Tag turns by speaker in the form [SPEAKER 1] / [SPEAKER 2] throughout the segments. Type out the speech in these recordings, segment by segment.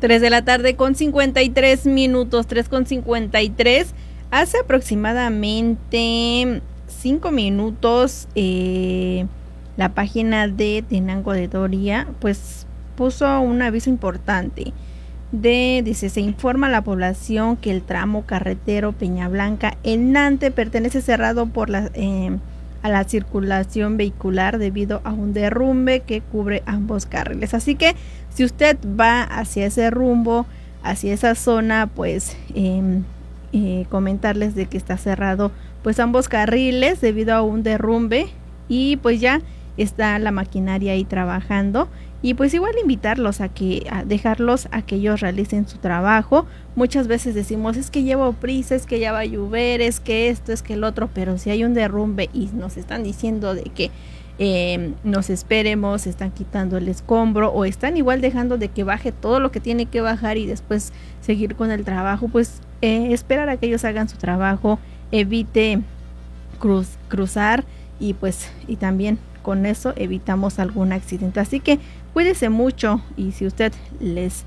[SPEAKER 1] 3 de la tarde con 53 minutos, 3:53. Hace aproximadamente 5 minutos la página de Tenango de Doria pues puso un aviso importante. Dice, se informa a la población que el tramo carretero Peñablanca El Nante pertenece cerrado por a la circulación vehicular debido a un derrumbe que cubre ambos carriles. Así que si usted va hacia ese rumbo, hacia esa zona, pues comentarles de que está cerrado pues ambos carriles debido a un derrumbe y pues ya está la maquinaria ahí trabajando. Y pues igual invitarlos a dejarlos a que ellos realicen su trabajo. Muchas veces decimos, es que llevo prisa, es que ya va a llover, es que esto, es que el otro, pero si hay un derrumbe y nos están diciendo de que nos esperemos, están quitando el escombro o están igual dejando de que baje todo lo que tiene que bajar y después seguir con el trabajo, pues esperar a que ellos hagan su trabajo, evite cruzar y también con eso evitamos algún accidente. Así que cuídese mucho y si usted les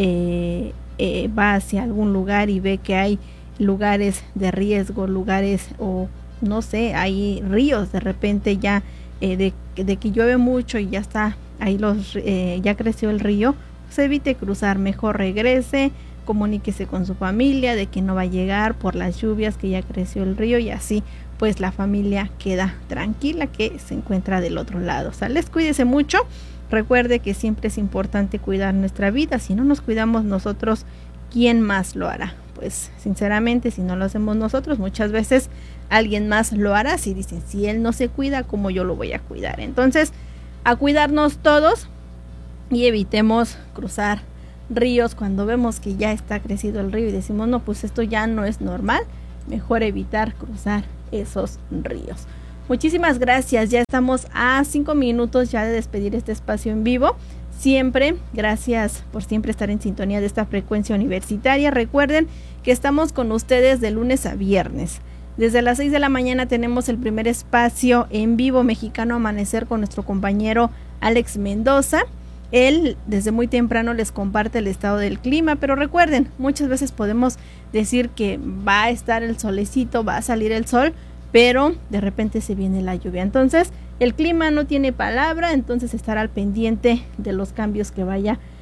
[SPEAKER 1] va hacia algún lugar y ve que hay lugares de riesgo, lugares o no sé, hay ríos de repente ya de que llueve mucho y ya está ahí ya creció el río, pues evite cruzar, mejor regrese, comuníquese con su familia de que no va a llegar por las lluvias, que ya creció el río y así pues la familia queda tranquila que se encuentra del otro lado. ¿Sales? Cuídese mucho. Recuerde que siempre es importante cuidar nuestra vida. Si no nos cuidamos nosotros, ¿quién más lo hará? Pues sinceramente, si no lo hacemos nosotros, muchas veces alguien más lo hará. Si dicen, si él no se cuida, ¿cómo yo lo voy a cuidar? Entonces, a cuidarnos todos y evitemos cruzar ríos cuando vemos que ya está crecido el río y decimos, no, pues esto ya no es normal. Mejor evitar cruzar esos ríos. Muchísimas gracias, ya estamos a 5 minutos ya de despedir este espacio en vivo. Siempre, gracias por siempre estar en sintonía de esta frecuencia universitaria. Recuerden que estamos con ustedes de lunes a viernes. Desde las 6 de la mañana tenemos el primer espacio en vivo Mexicano Amanecer con nuestro compañero Alex Mendoza. Él desde muy temprano les comparte el estado del clima, pero recuerden, muchas veces podemos decir que va a estar el solecito, va a salir el sol, pero de repente se viene la lluvia. Entonces, el clima no tiene palabra, entonces estar al pendiente de los cambios que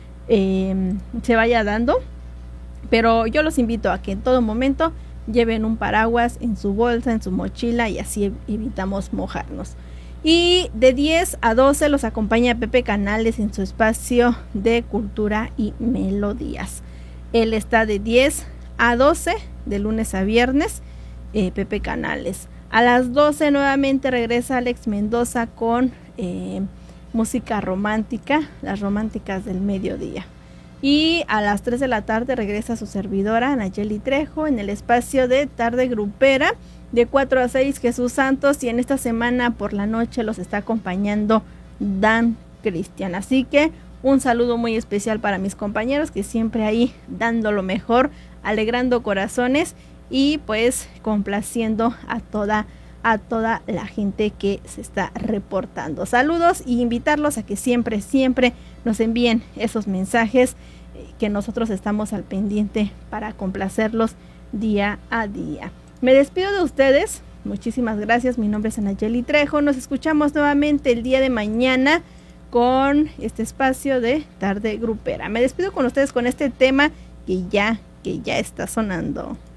[SPEAKER 1] se vaya dando. Pero yo los invito a que en todo momento lleven un paraguas en su bolsa, en su mochila y así evitamos mojarnos. Y de 10 a 12 los acompaña Pepe Canales en su espacio de cultura y melodías. Él está de 10 a 12 de lunes a viernes, Pepe Canales. A las 12 nuevamente regresa Alex Mendoza con música romántica, las románticas del mediodía. Y a las 3 de la tarde regresa su servidora Nayeli Trejo en el espacio de tarde grupera. De 4 a 6 Jesús Santos y en esta semana por la noche los está acompañando Dan Cristian. Así que un saludo muy especial para mis compañeros que siempre ahí dando lo mejor, alegrando corazones y pues complaciendo a toda la gente que se está reportando. Saludos y invitarlos a que siempre nos envíen esos mensajes que nosotros estamos al pendiente para complacerlos día a día. Me despido de ustedes, muchísimas gracias, mi nombre es Anayeli Trejo, nos escuchamos nuevamente el día de mañana con este espacio de tarde grupera. Me despido con ustedes con este tema que ya está sonando.